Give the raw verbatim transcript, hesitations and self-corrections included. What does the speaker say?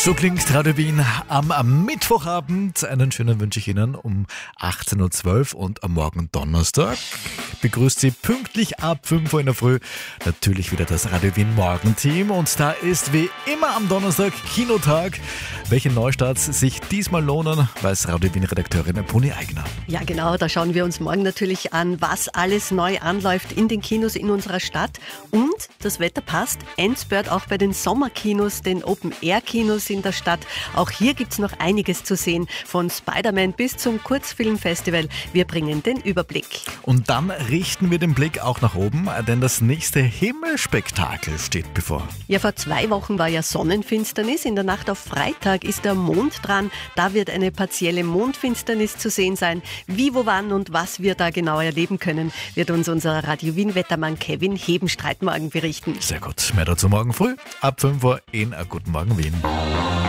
So klingt Radio Wien am, am Mittwochabend. Einen schönen wünsche ich Ihnen um achtzehn Uhr zwölf und am Morgen Donnerstag. Begrüßt Sie pünktlich ab fünf Uhr in der Früh natürlich wieder das Radio Wien Morgenteam. Und da ist wie immer am Donnerstag Kinotag. Welche Neustarts sich diesmal lohnen, weiß Radio Wien Redakteurin Puni Eigner. Ja genau, da schauen wir uns morgen natürlich an, was alles neu anläuft in den Kinos in unserer Stadt. Und das Wetter passt. Endspurt auch bei den Sommerkinos, den Open-Air-Kinos in der Stadt. Auch hier gibt es noch einiges zu sehen. Von Spider-Man bis zum Kurzfilmfestival. Wir bringen den Überblick. Und dann richten wir den Blick auch nach oben, denn das nächste Himmelspektakel steht bevor. Ja, vor zwei Wochen war ja Sonnenfinsternis. In der Nacht auf Freitag ist der Mond dran. Da wird eine partielle Mondfinsternis zu sehen sein. Wie, wo, wann und was wir da genau erleben können, wird uns unser Radio Wien-Wettermann Kevin Hebenstreit morgen berichten. Sehr gut. Mehr dazu morgen früh ab fünf Uhr in Guten Morgen Wien.